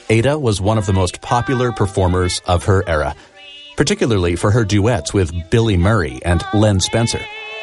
Ada was one of the most popular performers of her era, particularly for her duets with Billy Murray and Len Spencer.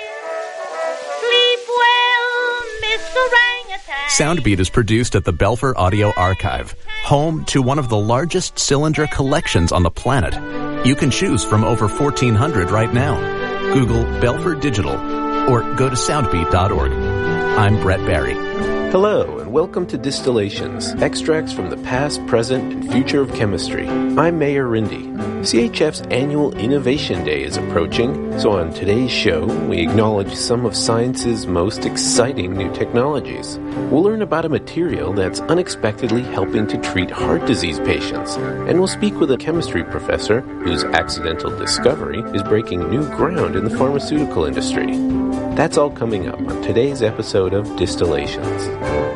Sleep well, Miss Orangutan. Soundbeat is produced at the Belfer Audio Archive, home to one of the largest cylinder collections on the planet. You can choose from over 1,400 right now. Google Belfer Digital or go to soundbeat.org. I'm Brett Barry. Hello, and welcome to Distillations, extracts from the past, present, and future of chemistry. I'm Mayor Rindy. CHF's annual Innovation Day is approaching, so on today's show, we acknowledge some of science's most exciting new technologies. We'll learn about a material that's unexpectedly helping to treat heart disease patients, and we'll speak with a chemistry professor whose accidental discovery is breaking new ground in the pharmaceutical industry. That's all coming up on today's episode of Distillations.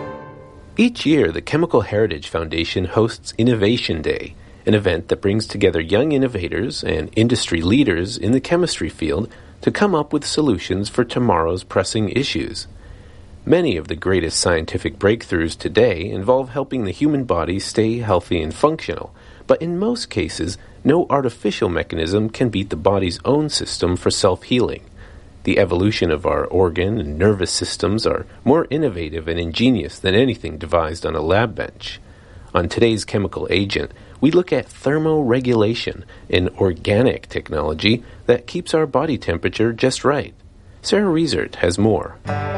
Each year, the Chemical Heritage Foundation hosts Innovation Day, an event that brings together young innovators and industry leaders in the chemistry field to come up with solutions for tomorrow's pressing issues. Many of the greatest scientific breakthroughs today involve helping the human body stay healthy and functional, but in most cases, no artificial mechanism can beat the body's own system for self-healing. The evolution of our organ and nervous systems are more innovative and ingenious than anything devised on a lab bench. On today's Chemical Agent, we look at thermoregulation, an organic technology that keeps our body temperature just right. Sarah Riesert has more.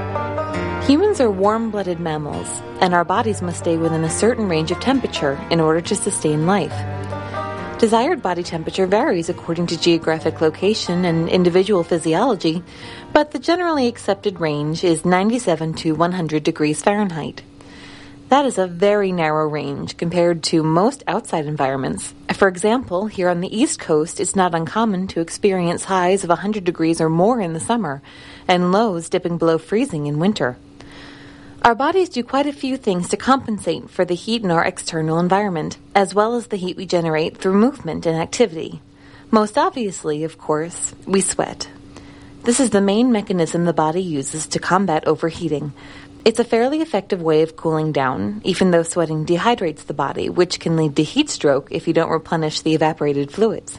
Humans are warm-blooded mammals, and our bodies must stay within a certain range of temperature in order to sustain life. Desired body temperature varies according to geographic location and individual physiology, but the generally accepted range is 97 to 100 degrees Fahrenheit. That is a very narrow range compared to most outside environments. For example, here on the East Coast, it's not uncommon to experience highs of 100 degrees or more in the summer, and lows dipping below freezing in winter. Our bodies do quite a few things to compensate for the heat in our external environment, as well as the heat we generate through movement and activity. Most obviously, of course, we sweat. This is the main mechanism the body uses to combat overheating. It's a fairly effective way of cooling down, even though sweating dehydrates the body, which can lead to heat stroke if you don't replenish the evaporated fluids.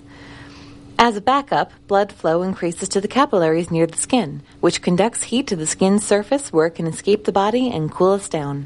As a backup, blood flow increases to the capillaries near the skin, which conducts heat to the skin's surface where it can escape the body and cool us down.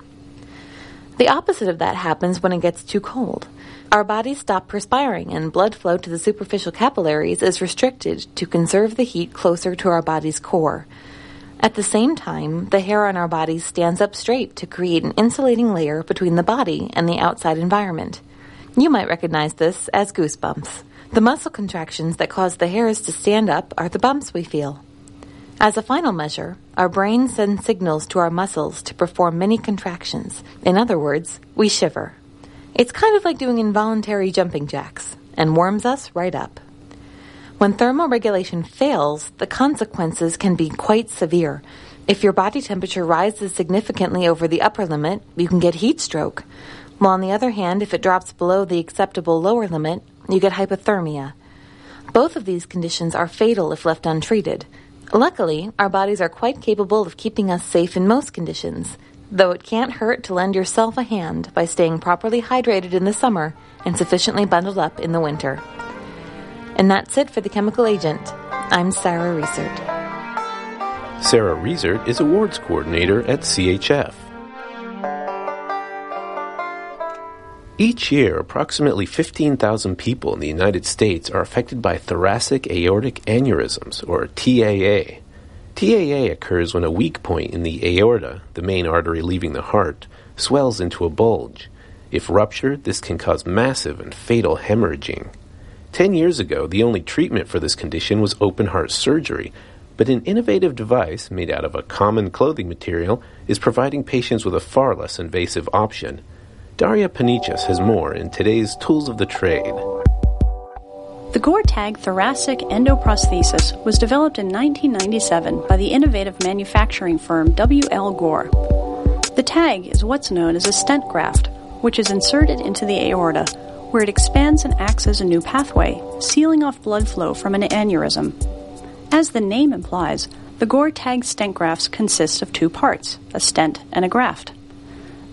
The opposite of that happens when it gets too cold. Our bodies stop perspiring and blood flow to the superficial capillaries is restricted to conserve the heat closer to our body's core. At the same time, the hair on our bodies stands up straight to create an insulating layer between the body and the outside environment. You might recognize this as goosebumps. The muscle contractions that cause the hairs to stand up are the bumps we feel. As a final measure, our brain sends signals to our muscles to perform many contractions. In other words, we shiver. It's kind of like doing involuntary jumping jacks, and warms us right up. When thermoregulation fails, the consequences can be quite severe. If your body temperature rises significantly over the upper limit, you can get heat stroke. While on the other hand, if it drops below the acceptable lower limit, you get hypothermia. Both of these conditions are fatal if left untreated. Luckily, our bodies are quite capable of keeping us safe in most conditions, though it can't hurt to lend yourself a hand by staying properly hydrated in the summer and sufficiently bundled up in the winter. And that's it for The Chemical Agent. I'm Sarah Riesert. Sarah Riesert is Awards Coordinator at CHF. Each year, approximately 15,000 people in the United States are affected by thoracic aortic aneurysms, or TAA. TAA occurs when a weak point in the aorta, the main artery leaving the heart, swells into a bulge. If ruptured, this can cause massive and fatal hemorrhaging. 10 years ago, the only treatment for this condition was open heart surgery, but an innovative device made out of a common clothing material is providing patients with a far less invasive option. Daria Panichas has more in today's Tools of the Trade. The GORE-TAG thoracic endoprosthesis was developed in 1997 by the innovative manufacturing firm W.L. Gore. The tag is what's known as a stent graft, which is inserted into the aorta, where it expands and acts as a new pathway, sealing off blood flow from an aneurysm. As the name implies, the GORE-TAG stent grafts consist of two parts, a stent and a graft.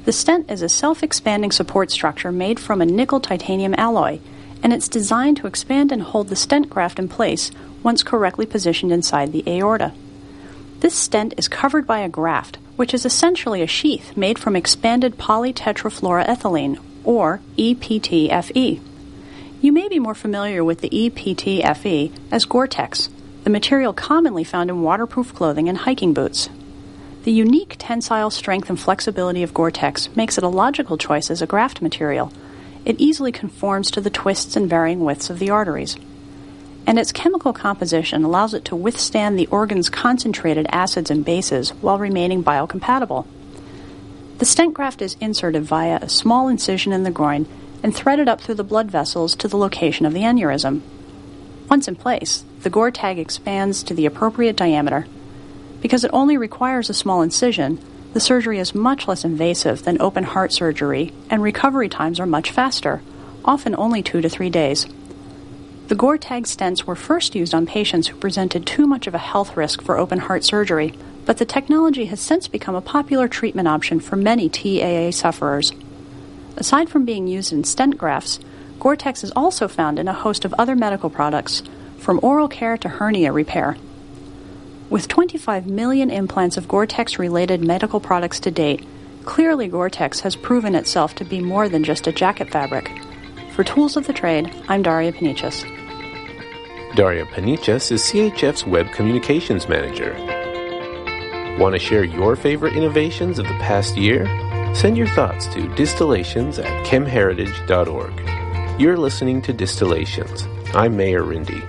The stent is a self-expanding support structure made from a nickel-titanium alloy, and it's designed to expand and hold the stent graft in place once correctly positioned inside the aorta. This stent is covered by a graft, which is essentially a sheath made from expanded polytetrafluoroethylene, or EPTFE. You may be more familiar with the EPTFE as Gore-Tex, the material commonly found in waterproof clothing and hiking boots. The unique tensile strength and flexibility of Gore-Tex makes it a logical choice as a graft material. It easily conforms to the twists and varying widths of the arteries. And its chemical composition allows it to withstand the organ's concentrated acids and bases while remaining biocompatible. The stent graft is inserted via a small incision in the groin and threaded up through the blood vessels to the location of the aneurysm. Once in place, the Gore tag expands to the appropriate diameter. Because it only requires a small incision, the surgery is much less invasive than open heart surgery, and recovery times are much faster, often only 2 to 3 days. The Gore tag stents were first used on patients who presented too much of a health risk for open heart surgery, but the technology has since become a popular treatment option for many TAA sufferers. Aside from being used in stent grafts, Gore-Tex is also found in a host of other medical products, from oral care to hernia repair. With 25 million implants of Gore-Tex-related medical products to date, clearly Gore-Tex has proven itself to be more than just a jacket fabric. For Tools of the Trade, I'm Daria Panichas. Daria Panichas is CHF's Web Communications Manager. Want to share your favorite innovations of the past year? Send your thoughts to distillations@chemheritage.org. You're listening to Distillations. I'm Mayor Rindy.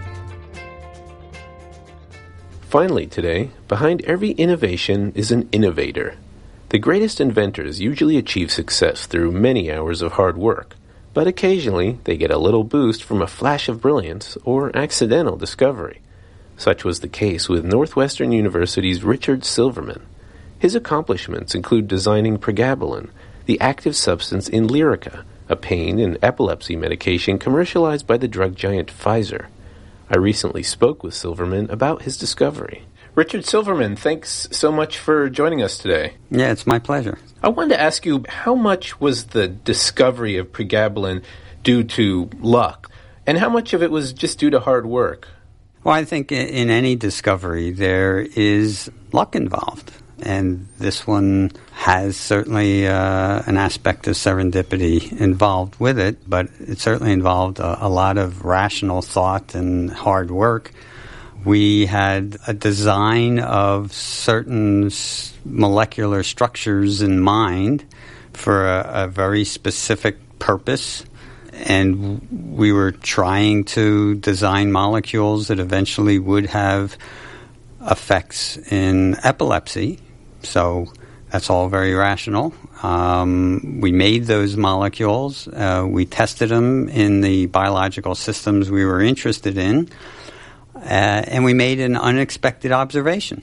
Finally today, behind every innovation is an innovator. The greatest inventors usually achieve success through many hours of hard work, but occasionally they get a little boost from a flash of brilliance or accidental discovery. Such was the case with Northwestern University's Richard Silverman. His accomplishments include designing pregabalin, the active substance in Lyrica, a pain and epilepsy medication commercialized by the drug giant Pfizer. I recently spoke with Silverman about his discovery. Richard Silverman, thanks so much for joining us today. Yeah, it's my pleasure. I wanted to ask you, how much was the discovery of pregabalin due to luck, and how much of it was just due to hard work? Well, I think in any discovery there is luck involved. And this one has certainly an aspect of serendipity involved with it, but it certainly involved a lot of rational thought and hard work. We had a design of certain molecular structures in mind for a very specific purpose, and we were trying to design molecules that eventually would have effects in epilepsy. So that's all very rational. We made those molecules. We tested them in the biological systems we were interested in. And we made an unexpected observation.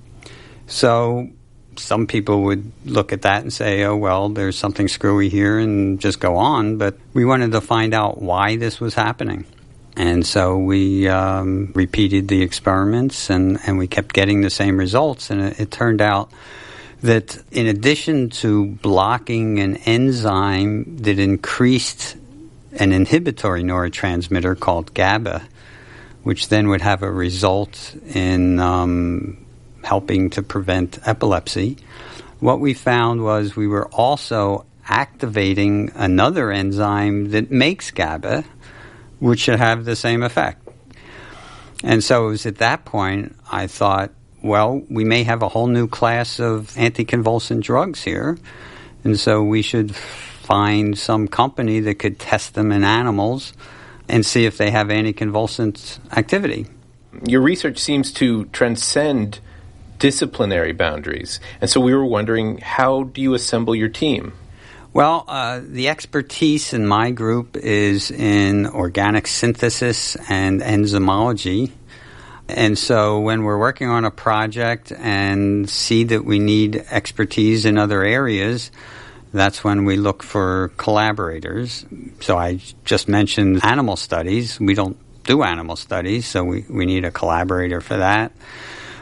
So some people would look at that and say, oh, well, there's something screwy here and just go on. But we wanted to find out why this was happening. And so we repeated the experiments, and we kept getting the same results. And it turned out that in addition to blocking an enzyme that increased an inhibitory neurotransmitter called GABA, which then would have a result in helping to prevent epilepsy, what we found was we were also activating another enzyme that makes GABA, which should have the same effect. And so it was at that point I thought, well, we may have a whole new class of anticonvulsant drugs here, and so we should find some company that could test them in animals and see if they have anticonvulsant activity. Your research seems to transcend disciplinary boundaries, and so we were wondering, how do you assemble your team? Well, the expertise in my group is in organic synthesis and enzymology. And so when we're working on a project and see that we need expertise in other areas, that's when we look for collaborators. So I just mentioned animal studies. We don't do animal studies, so we need a collaborator for that.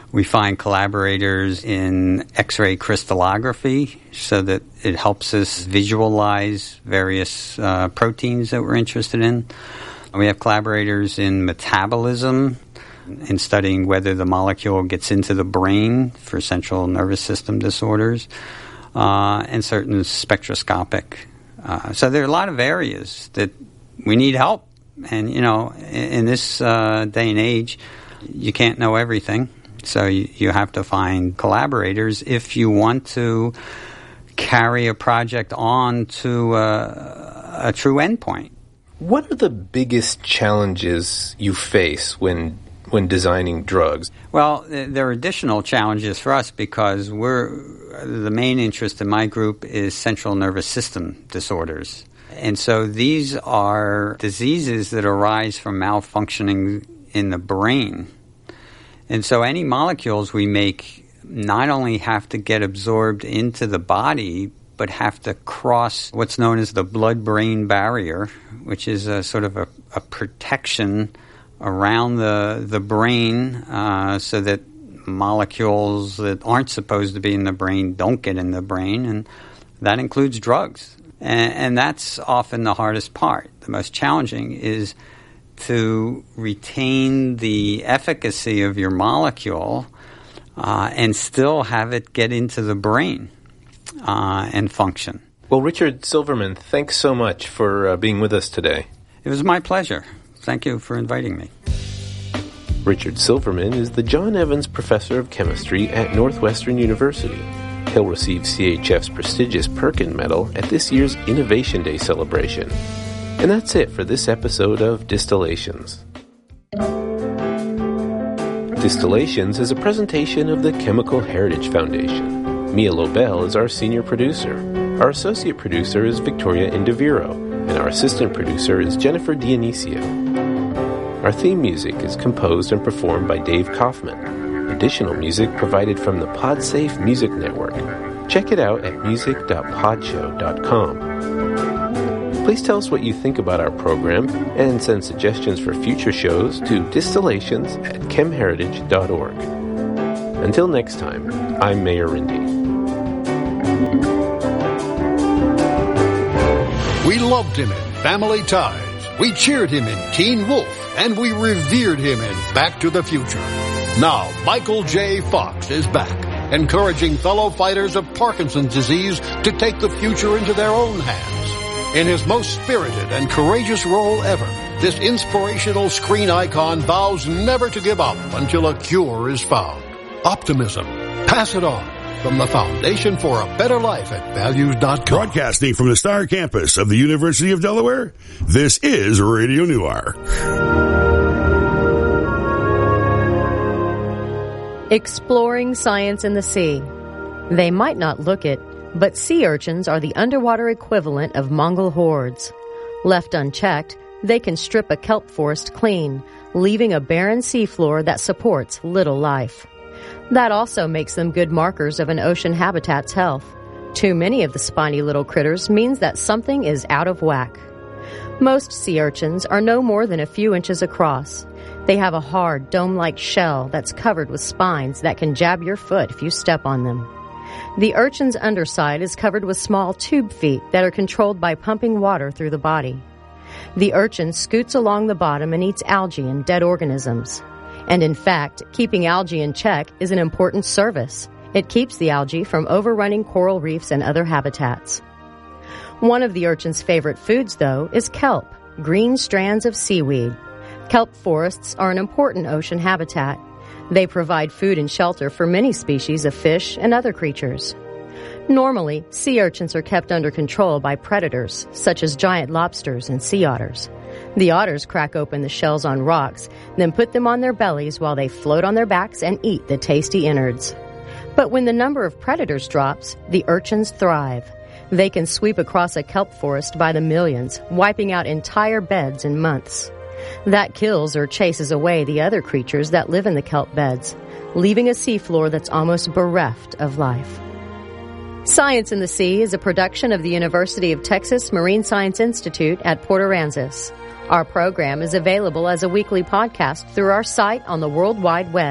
We find collaborators in X-ray crystallography so that it helps us visualize various proteins that we're interested in. We have collaborators in metabolism, in studying whether the molecule gets into the brain for central nervous system disorders, and certain spectroscopic. So there are a lot of areas that we need help. And, in this day and age, you can't know everything. So you have to find collaborators if you want to carry a project on to a true endpoint. What are the biggest challenges you face when designing drugs? Well, there are additional challenges for us because the main interest in my group is central nervous system disorders. And so these are diseases that arise from malfunctioning in the brain. And so any molecules we make not only have to get absorbed into the body, but have to cross what's known as the blood-brain barrier, which is a sort of a protection around the brain so that molecules that aren't supposed to be in the brain don't get in the brain, and that includes drugs. And that's often the hardest part. The most challenging is to retain the efficacy of your molecule and still have it get into the brain and function. Well, Richard Silverman, thanks so much for being with us today. It was my pleasure. Thank you for inviting me. Richard Silverman is the John Evans Professor of Chemistry at Northwestern University. He'll receive CHF's prestigious Perkin Medal at this year's Innovation Day celebration. And that's it for this episode of Distillations. Distillations is a presentation of the Chemical Heritage Foundation. Mia Lobel is our senior producer. Our associate producer is Victoria Indiviro, and our assistant producer is Jennifer Dionisio. Our theme music is composed and performed by Dave Kaufman. Additional music provided from the PodSafe Music Network. Check it out at music.podshow.com. Please tell us what you think about our program and send suggestions for future shows to distillations@chemheritage.org. Until next time, I'm Mayor Rindy. We loved him in Family Ties. We cheered him in Teen Wolf, and we revered him in Back to the Future. Now, Michael J. Fox is back, encouraging fellow fighters of Parkinson's disease to take the future into their own hands. In his most spirited and courageous role ever, this inspirational screen icon vows never to give up until a cure is found. Optimism. Pass it on. From the Foundation for a Better Life at Values.com. Broadcasting from the Star Campus of the University of Delaware, this is Radio Noir. Exploring science in the sea. They might not look it, but sea urchins are the underwater equivalent of Mongol hordes. Left unchecked, they can strip a kelp forest clean, leaving a barren seafloor that supports little life. That also makes them good markers of an ocean habitat's health. Too many of the spiny little critters means that something is out of whack. Most sea urchins are no more than a few inches across. They have a hard, dome-like shell that's covered with spines that can jab your foot if you step on them. The urchin's underside is covered with small tube feet that are controlled by pumping water through the body. The urchin scoots along the bottom and eats algae and dead organisms. And in fact, keeping algae in check is an important service. It keeps the algae from overrunning coral reefs and other habitats. One of the urchin's favorite foods, though, is kelp, green strands of seaweed. Kelp forests are an important ocean habitat. They provide food and shelter for many species of fish and other creatures. Normally, sea urchins are kept under control by predators, such as giant lobsters and sea otters. The otters crack open the shells on rocks, then put them on their bellies while they float on their backs and eat the tasty innards. But when the number of predators drops, the urchins thrive. They can sweep across a kelp forest by the millions, wiping out entire beds in months. That kills or chases away the other creatures that live in the kelp beds, leaving a seafloor that's almost bereft of life. Science in the Sea is a production of the University of Texas Marine Science Institute at Port Aransas. Our program is available as a weekly podcast through our site on the World Wide Web,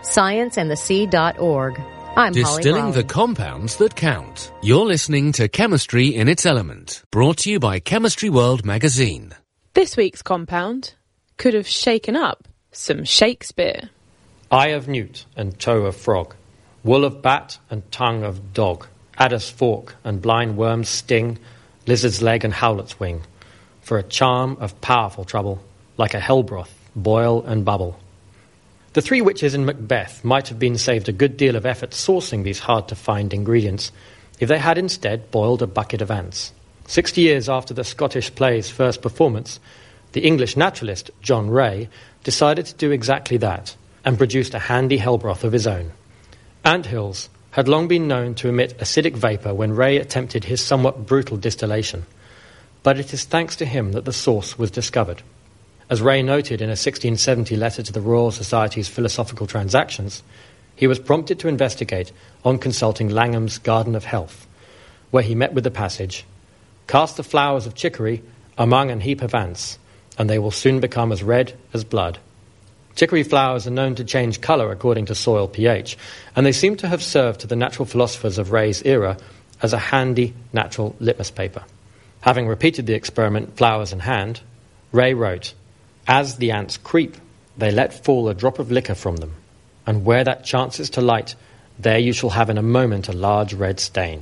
scienceandthesea.org. I'm Holly Distilling Rowley. the compounds that count. You're listening to Chemistry in its Element, brought to you by Chemistry World magazine. This week's compound could have shaken up some Shakespeare. Eye of newt and toe of frog, wool of bat and tongue of dog, adder's fork and blind worm's sting, lizard's leg and howlet's wing, for a charm of powerful trouble, like a hell broth, boil and bubble. The three witches in Macbeth might have been saved a good deal of effort sourcing these hard-to-find ingredients if they had instead boiled a bucket of ants. 60 years after the Scottish play's first performance, the English naturalist John Ray decided to do exactly that and produced a handy hell broth of his own. Anthills had long been known to emit acidic vapour when Ray attempted his somewhat brutal distillation, but it is thanks to him that the source was discovered. As Ray noted in a 1670 letter to the Royal Society's Philosophical Transactions, he was prompted to investigate on consulting Langham's Garden of Health, where he met with the passage, "Cast the flowers of chicory among an heap of ants, and they will soon become as red as blood." Chicory flowers are known to change colour according to soil pH, and they seem to have served to the natural philosophers of Ray's era as a handy natural litmus paper. Having repeated the experiment flowers in hand, Ray wrote, "As the ants creep, they let fall a drop of liquor from them, and where that chances to light, there you shall have in a moment a large red stain.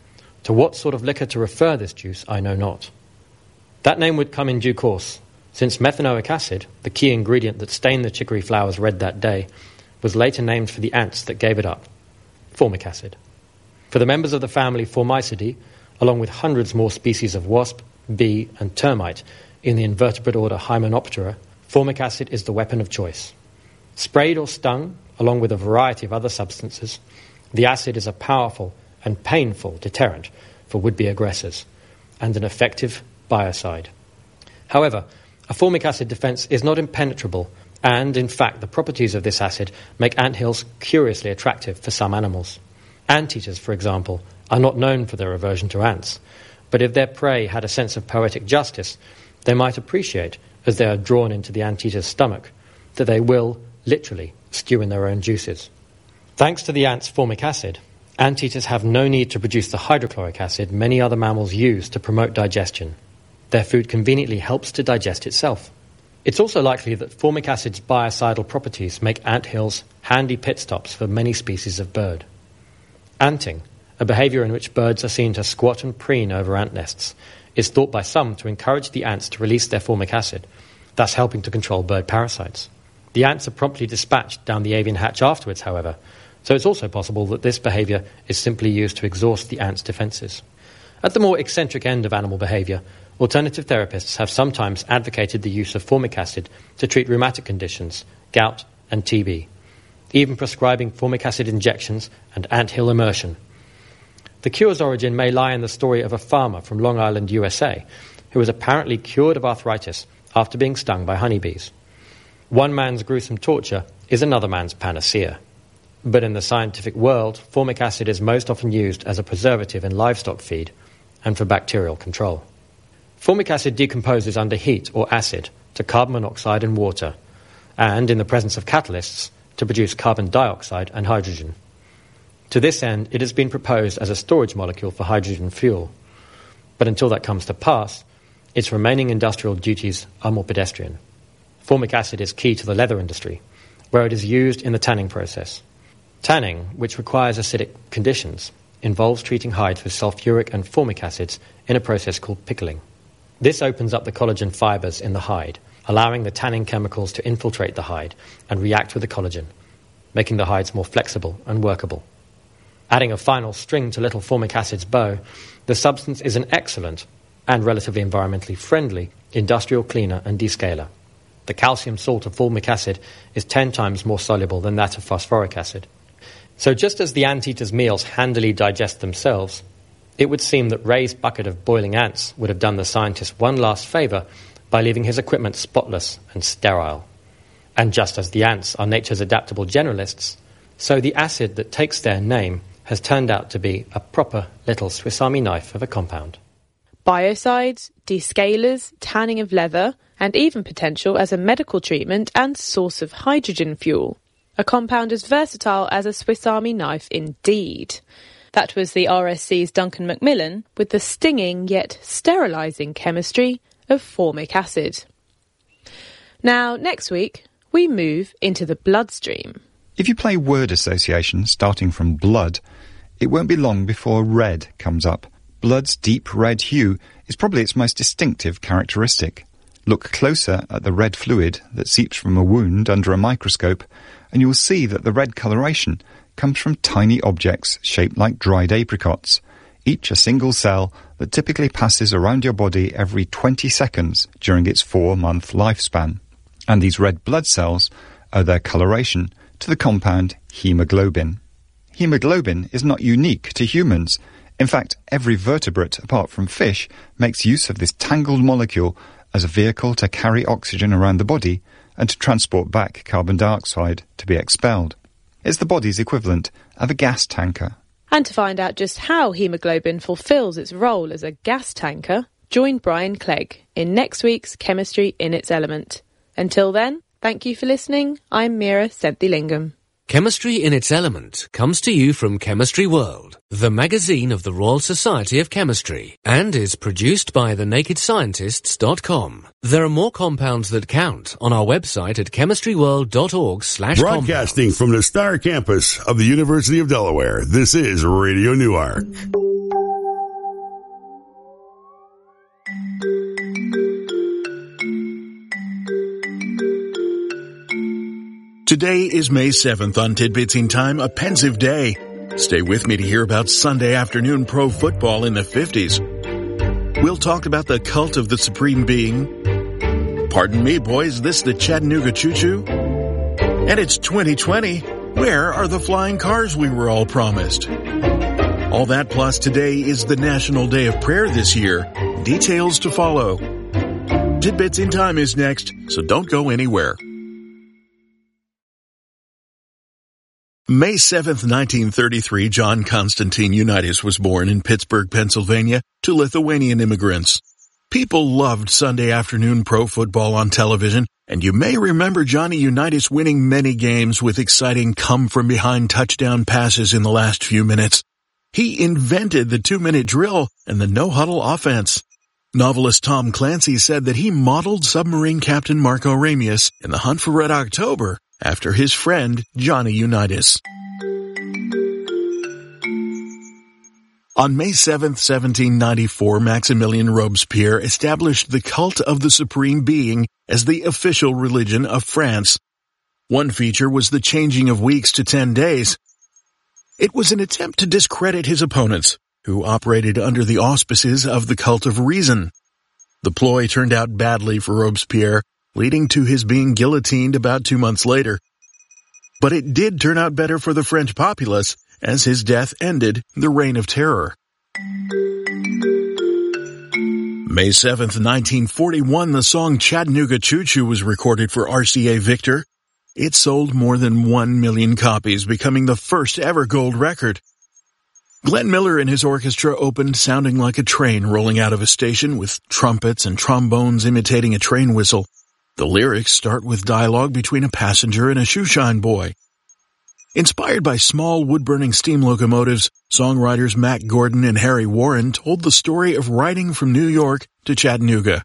To what sort of liquor to refer this juice, I know not." That name would come in due course, since methanoic acid, the key ingredient that stained the chicory flowers red that day, was later named for the ants that gave it up, formic acid. For the members of the family Formicidae, along with hundreds more species of wasp, bee, and termite, in the invertebrate order Hymenoptera, formic acid is the weapon of choice. Sprayed or stung, along with a variety of other substances, the acid is a powerful and painful deterrent for would-be aggressors, and an effective biocide. However, a formic acid defense is not impenetrable, and, in fact, the properties of this acid make anthills curiously attractive for some animals. Anteaters, for example, are not known for their aversion to ants, but if their prey had a sense of poetic justice, they might appreciate, as they are drawn into the anteater's stomach, that they will, literally, stew in their own juices. Thanks to the ant's formic acid, anteaters have no need to produce the hydrochloric acid many other mammals use to promote digestion. Their food conveniently helps to digest itself. It's also likely that formic acid's biocidal properties make anthills handy pit stops for many species of bird. Anting, a behaviour in which birds are seen to squat and preen over ant nests, is thought by some to encourage the ants to release their formic acid, thus helping to control bird parasites. The ants are promptly dispatched down the avian hatch afterwards, however, so it's also possible that this behaviour is simply used to exhaust the ants' defences. At the more eccentric end of animal behaviour, alternative therapists have sometimes advocated the use of formic acid to treat rheumatic conditions, gout and TB, even prescribing formic acid injections and anthill immersion. The cure's origin may lie in the story of a farmer from Long Island, USA, who was apparently cured of arthritis after being stung by honeybees. One man's gruesome torture is another man's panacea. But in the scientific world, formic acid is most often used as a preservative in livestock feed and for bacterial control. Formic acid decomposes under heat or acid to carbon monoxide and water, and, in the presence of catalysts, to produce carbon dioxide and hydrogen. To this end, it has been proposed as a storage molecule for hydrogen fuel. But until that comes to pass, its remaining industrial duties are more pedestrian. Formic acid is key to the leather industry, where it is used in the tanning process. Tanning, which requires acidic conditions, involves treating hides with sulfuric and formic acids in a process called pickling. This opens up the collagen fibres in the hide, allowing the tanning chemicals to infiltrate the hide and react with the collagen, making the hides more flexible and workable. Adding a final string to little formic acid's bow, the substance is an excellent, and relatively environmentally friendly, industrial cleaner and descaler. The calcium salt of formic acid is 10 times more soluble than that of phosphoric acid. So just as the anteater's meals handily digest themselves, it would seem that Ray's bucket of boiling ants would have done the scientist one last favour by leaving his equipment spotless and sterile. And just as the ants are nature's adaptable generalists, so the acid that takes their name has turned out to be a proper little Swiss Army knife of a compound. Biocides, descalers, tanning of leather, and even potential as a medical treatment and source of hydrogen fuel. A compound as versatile as a Swiss Army knife indeed. That was the RSC's Duncan Macmillan with the stinging yet sterilising chemistry of formic acid. Now, next week, we move into the bloodstream. If you play word association starting from blood, it won't be long before red comes up. Blood's deep red hue is probably its most distinctive characteristic. Look closer at the red fluid that seeps from a wound under a microscope, and you will see that the red coloration comes from tiny objects shaped like dried apricots, each a single cell that typically passes around your body every 20 seconds during its 4-month lifespan. And these red blood cells owe their coloration to the compound hemoglobin. Hemoglobin is not unique to humans. In fact, every vertebrate, apart from fish, makes use of this tangled molecule as a vehicle to carry oxygen around the body and to transport back carbon dioxide to be expelled. It's the body's equivalent of a gas tanker. And to find out just how hemoglobin fulfills its role as a gas tanker, join Brian Clegg in next week's Chemistry in its Element. Until then, thank you for listening. I'm Mira Senthilingam. Chemistry in its Element comes to you from Chemistry World, the magazine of the Royal Society of Chemistry, and is produced by thenakedscientists.com. There are more compounds that count on our website at chemistryworld.org/compounds. Broadcasting from the Star Campus of the University of Delaware, this is Radio Newark. Today is May 7th on Tidbits in Time, a pensive day. Stay with me to hear about Sunday afternoon pro football in the 50s. We'll talk about the cult of the Supreme Being. Pardon me, boys, this the Chattanooga Choo-Choo? And it's 2020. Where are the flying cars we were all promised? All that plus today is the National Day of Prayer this year. Details to follow. Tidbits in Time is next, so don't go anywhere. May 7th, 1933, John Constantine Unitas was born in Pittsburgh, Pennsylvania, to Lithuanian immigrants. People loved Sunday afternoon pro football on television, and you may remember Johnny Unitas winning many games with exciting come-from-behind touchdown passes in the last few minutes. He invented the 2-minute drill and the no-huddle offense. Novelist Tom Clancy said that he modeled submarine captain Marco Ramius in The Hunt for Red October after his friend Johnny Unitas. On May 7, 1794, Maximilien Robespierre established the cult of the Supreme Being as the official religion of France. One feature was the changing of weeks to 10 days. It was an attempt to discredit his opponents, who operated under the auspices of the cult of reason. The ploy turned out badly for Robespierre, leading to his being guillotined about 2 months later. But it did turn out better for the French populace, as his death ended the Reign of Terror. May 7th, 1941, the song Chattanooga Choo-Choo was recorded for RCA Victor. It sold more than 1 million copies, becoming the first ever gold record. Glenn Miller and his orchestra opened sounding like a train rolling out of a station, with trumpets and trombones imitating a train whistle. The lyrics start with dialogue between a passenger and a shoeshine boy. Inspired by small wood-burning steam locomotives, songwriters Mac Gordon and Harry Warren told the story of riding from New York to Chattanooga.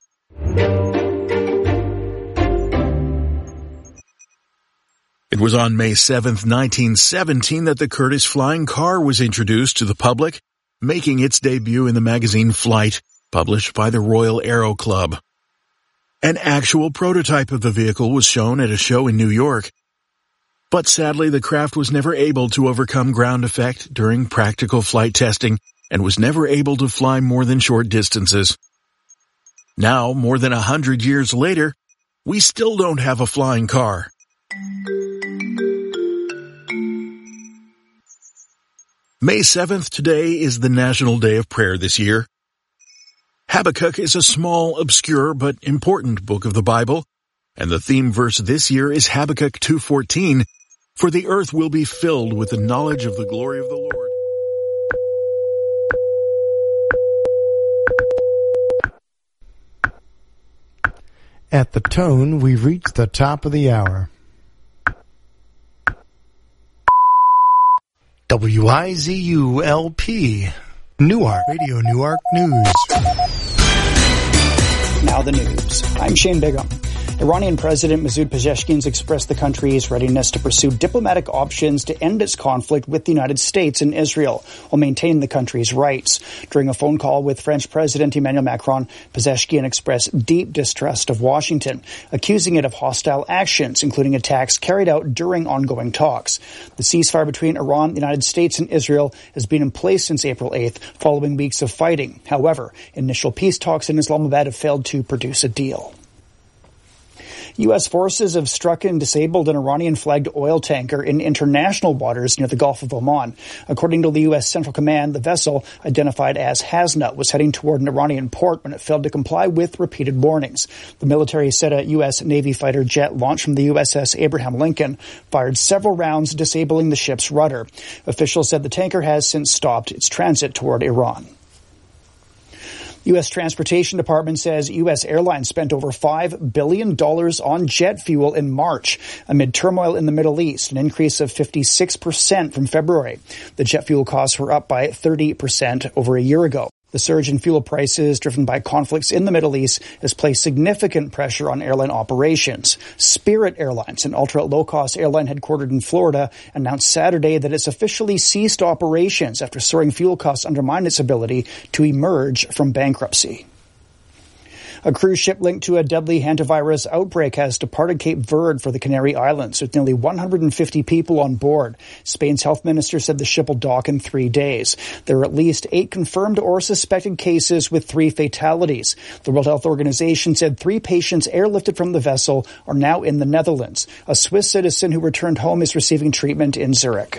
It was on May 7th, 1917 that the Curtiss flying car was introduced to the public, making its debut in the magazine Flight, published by the Royal Aero Club. An actual prototype of the vehicle was shown at a show in New York. But sadly, the craft was never able to overcome ground effect during practical flight testing and was never able to fly more than short distances. Now, more than 100 years later, we still don't have a flying car. May 7th today is the National Day of Prayer this year. Habakkuk is a small, obscure, but important book of the Bible, and the theme verse this year is Habakkuk 2:14, "For the earth will be filled with the knowledge of the glory of the Lord." At the tone, we've reached the top of the hour. WIZU-LP, Newark, Radio Newark News. Now the news. I'm Shane Bigham. Iranian President Masoud Pezeshkian has expressed the country's readiness to pursue diplomatic options to end its conflict with the United States and Israel while maintaining the country's rights. During a phone call with French President Emmanuel Macron, Pezeshkian expressed deep distrust of Washington, accusing it of hostile actions, including attacks carried out during ongoing talks. The ceasefire between Iran, the United States, and Israel has been in place since April 8th, following weeks of fighting. However, initial peace talks in Islamabad have failed to produce a deal. U.S. forces have struck and disabled an Iranian-flagged oil tanker in international waters near the Gulf of Oman. According to the U.S. Central Command, the vessel, identified as Hasna, was heading toward an Iranian port when it failed to comply with repeated warnings. The military said a U.S. Navy fighter jet launched from the USS Abraham Lincoln fired several rounds, disabling the ship's rudder. Officials said the tanker has since stopped its transit toward Iran. U.S. Transportation Department says U.S. airlines spent over $5 billion on jet fuel in March amid turmoil in the Middle East, an increase of 56% from February. The jet fuel costs were up by 30% over a year ago. The surge in fuel prices, driven by conflicts in the Middle East, has placed significant pressure on airline operations. Spirit Airlines, an ultra-low-cost airline headquartered in Florida, announced Saturday that it's officially ceased operations after soaring fuel costs undermined its ability to emerge from bankruptcy. A cruise ship linked to a deadly hantavirus outbreak has departed Cape Verde for the Canary Islands with nearly 150 people on board. Spain's health minister said the ship will dock in 3 days. There are at least 8 confirmed or suspected cases with 3 fatalities. The World Health Organization said 3 patients airlifted from the vessel are now in the Netherlands. A Swiss citizen who returned home is receiving treatment in Zurich.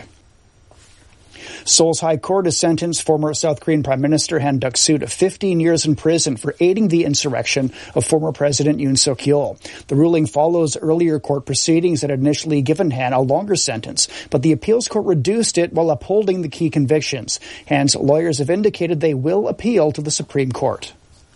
Seoul's High Court has sentenced former South Korean Prime Minister Han Duck-soo to 15 years in prison for aiding the insurrection of former President Yoon Suk-yeol. The ruling follows earlier court proceedings that had initially given Han a longer sentence, but the appeals court reduced it while upholding the key convictions. Han's lawyers have indicated they will appeal to the Supreme Court.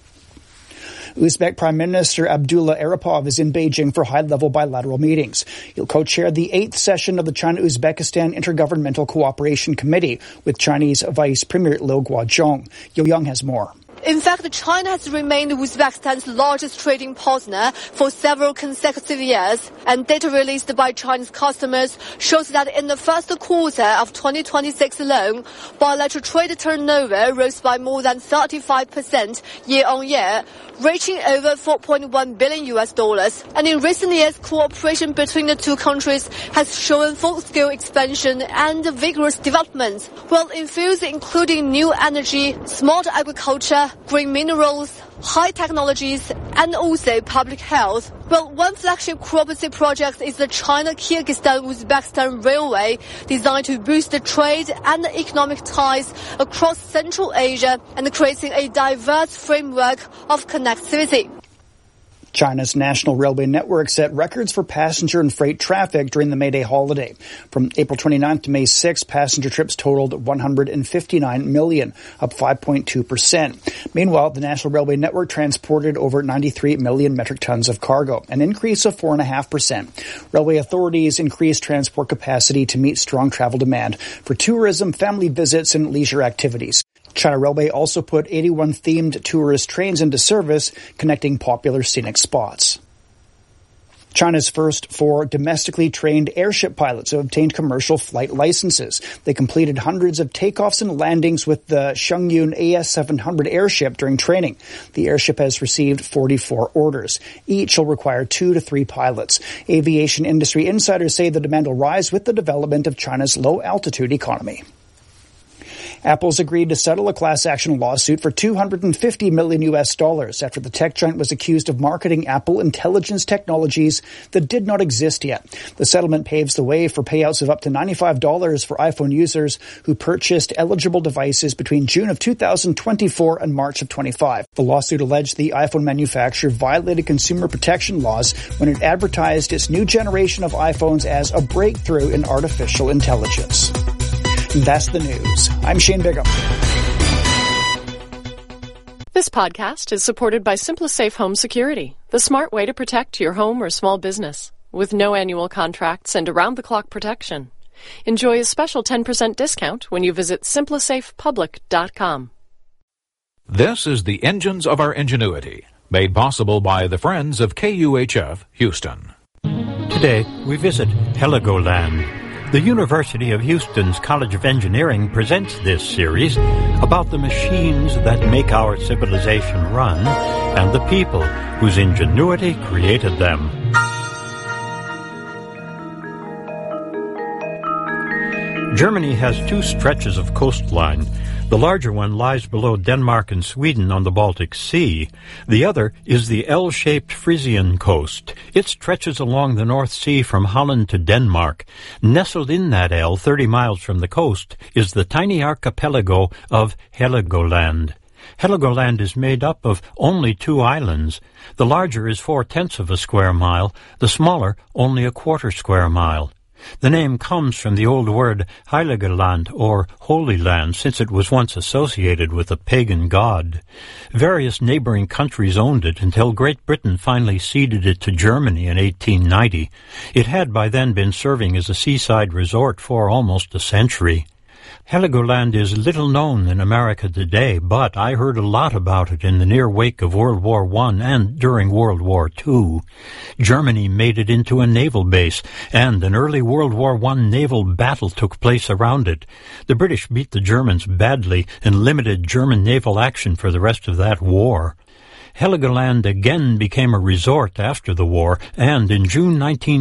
Uzbek Prime Minister Abdullah Aripov is in Beijing for high-level bilateral meetings. He'll co-chair the 8th session of the China-Uzbekistan Intergovernmental Cooperation Committee with Chinese Vice Premier Liu Guozhong. Yo Young has more. In fact, China has remained Uzbekistan's largest trading partner for several consecutive years, and data released by Chinese customers shows that in the first quarter of 2026 alone, bilateral trade turnover rose by more than 35% year-on-year, reaching over $4.1 billion. And in recent years, cooperation between the two countries has shown full-scale expansion and vigorous development, while in fields including new energy, smart agriculture, green minerals, high technologies, and also public health. Well, one flagship cooperative project is the China-Kyrgyzstan-Uzbekistan Railway, designed to boost the trade and economic ties across Central Asia and creating a diverse framework of connectivity. China's national railway network set records for passenger and freight traffic during the May Day holiday. From April 29th to May 6th, passenger trips totaled 159 million, up 5.2%. Meanwhile, the national railway network transported over 93 million metric tons of cargo, an increase of 4.5%. Railway authorities increased transport capacity to meet strong travel demand for tourism, family visits, and leisure activities. China Railway also put 81 themed tourist trains into service, connecting popular scenic spots. China's first 4 domestically trained airship pilots have obtained commercial flight licenses. They completed hundreds of takeoffs and landings with the Shengyun AS-700 airship during training. The airship has received 44 orders. Each will require 2 to 3 pilots. Aviation industry insiders say the demand will rise with the development of China's low-altitude economy. Apple's agreed to settle a class action lawsuit for $250 million after the tech giant was accused of marketing Apple Intelligence technologies that did not exist yet. The settlement paves the way for payouts of up to $95 for iPhone users who purchased eligible devices between June of 2024 and March of 25. The lawsuit alleged the iPhone manufacturer violated consumer protection laws when it advertised its new generation of iPhones as a breakthrough in artificial intelligence. That's the news. I'm Shane Bigham. This podcast is supported by SimpliSafe Home Security, the smart way to protect your home or small business, with no annual contracts and around-the-clock protection. Enjoy a special 10% discount when you visit SimpliSafePublic.com. This is the Engines of Our Ingenuity, made possible by the Friends of KUHF Houston. Today, we visit Heligoland. The University of Houston's College of Engineering presents this series about the machines that make our civilization run and the people whose ingenuity created them. Germany has two stretches of coastline. The larger one lies below Denmark and Sweden on the Baltic Sea. The other is the L-shaped Frisian coast. It stretches along the North Sea from Holland to Denmark. Nestled in that L, 30 miles from the coast, is the tiny archipelago of Heligoland. Heligoland is made up of only 2 islands. The larger is 4/10 of a square mile, the smaller only a quarter square mile. The name comes from the old word Heiligeland, or Holy Land, since it was once associated with a pagan god. Various neighboring countries owned it until Great Britain finally ceded it to Germany in 1890. It had by then been serving as a seaside resort for almost a century. Heligoland is little known in America today, but I heard a lot about it in the near wake of World War I and during World War II. Germany made it into a naval base, and an early World War I naval battle took place around it. The British beat the Germans badly and limited German naval action for the rest of that war. Heligoland again became a resort after the war, and in June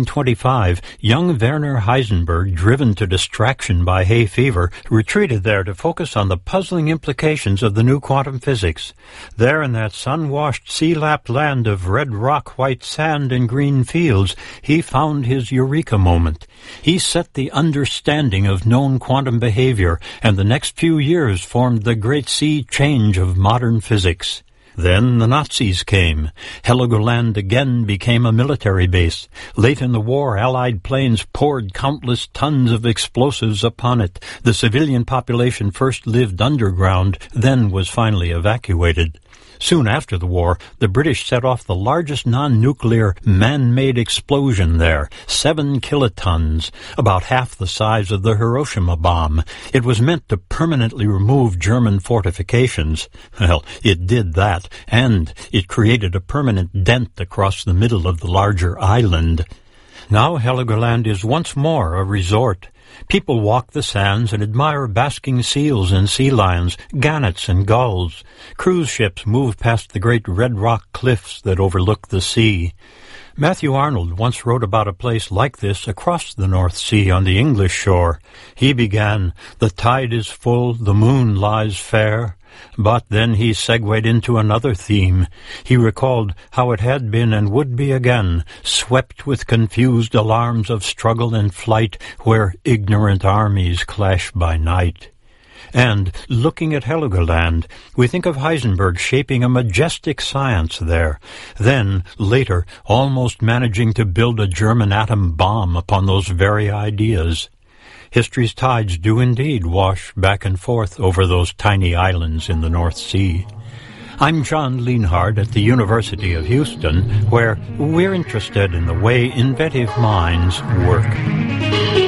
1925, young Werner Heisenberg, driven to distraction by hay fever, retreated there to focus on the puzzling implications of the new quantum physics. There in that sun-washed, sea-lapped land of red rock, white sand, and green fields, he found his eureka moment. He set the understanding of known quantum behavior, and the next few years formed the great sea change of modern physics. Then the Nazis came. Heligoland again became a military base. Late in the war, Allied planes poured countless tons of explosives upon it. The civilian population first lived underground, then was finally evacuated. Soon after the war, the British set off the largest non-nuclear man-made explosion there, 7 kilotons, about half the size of the Hiroshima bomb. It was meant to permanently remove German fortifications. Well, it did that, and it created a permanent dent across the middle of the larger island. Now Heligoland is once more a resort. People walk the sands and admire basking seals and sea lions, gannets and gulls. Cruise ships move past the great red rock cliffs that overlook the sea. Matthew Arnold once wrote about a place like this across the North Sea on the English shore. He began, "The tide is full, the moon lies fair." But then he segued into another theme. He recalled how it had been and would be again, swept with confused alarms of struggle and flight, where ignorant armies clash by night. And, looking at Heligoland, we think of Heisenberg shaping a majestic science there, then, later, almost managing to build a German atom bomb upon those very ideas. History's tides do indeed wash back and forth over those tiny islands in the North Sea. I'm John Lienhard at the University of Houston, where we're interested in the way inventive minds work.